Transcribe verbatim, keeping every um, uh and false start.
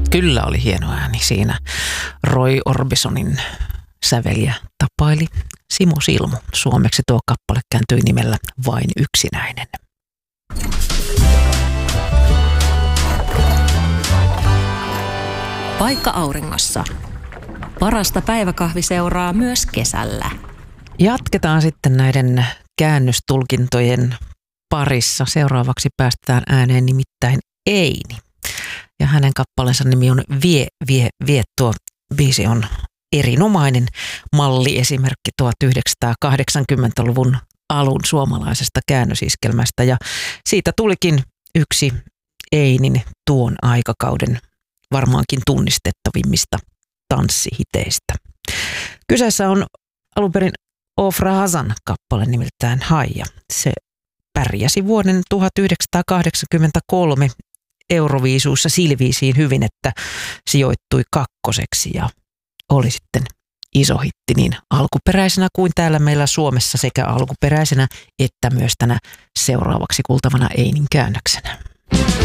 Kyllä oli hieno ääni siinä. Roy Orbisonin säveliä tapaili Simo Silmu. Suomeksi tuo kappale kääntyi nimellä Vain yksinäinen. Paikka auringossa. Parasta päiväkahviseuraa myös kesällä. Jatketaan sitten näiden käännöstulkintojen parissa. Seuraavaksi päästään ääneen nimittäin Eini. Ja hänen kappaleensa nimi on Vie, vie, vie. Tuo biisi on erinomainen malliesimerkki tuhatyhdeksänsataakahdeksankymmentäluvun alun suomalaisesta käännösiskelmästä. Ja siitä tulikin yksi Einin tuon aikakauden varmaankin tunnistettavimmista tanssihiteistä. Kyseessä on alun perin Ofra Hazan kappale nimeltään Haija. Se pärjäsi vuoden tuhatyhdeksänsataakahdeksankymmentäkolme Euroviisuissa silviisiin hyvin, että sijoittui kakkoseksi ja oli sitten iso hitti niin alkuperäisenä kuin täällä meillä Suomessa sekä alkuperäisenä että myös tänä seuraavaksi kuultavana Einin käännöksenä.